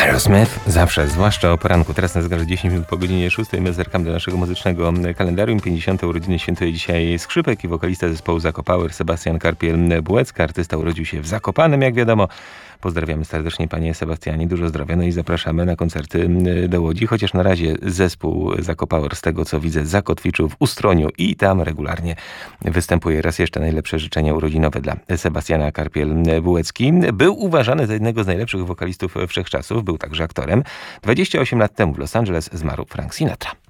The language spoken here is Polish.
Aerosmith zawsze, zwłaszcza o poranku. Teraz na zegarze 10 minut po godzinie 6. My zerkamy do naszego muzycznego kalendarium. 50. urodziny świętuje dzisiaj skrzypek i wokalista zespołu Zakopower Sebastian Karpiel-Bułecki. Artysta urodził się w Zakopanem, jak wiadomo. Pozdrawiamy serdecznie panie Sebastianie, dużo zdrowia, no i zapraszamy na koncerty do Łodzi, chociaż na razie zespół Zakopower, z tego co widzę, zakotwiczył w Ustroniu i tam regularnie występuje. Raz jeszcze najlepsze życzenia urodzinowe dla Sebastiana Karpiel-Bułecki. Był uważany za jednego z najlepszych wokalistów wszechczasów, był także aktorem. 28 lat temu w Los Angeles zmarł Frank Sinatra.